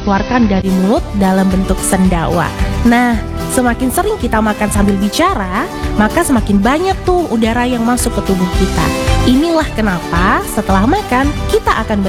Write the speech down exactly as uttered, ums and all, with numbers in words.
keluarkan dari mulut dalam bentuk sendawa. Nah, semakin sering kita makan sambil bicara, maka semakin banyak tuh udara yang masuk ke tubuh kita. Inilah kenapa setelah makan kita akan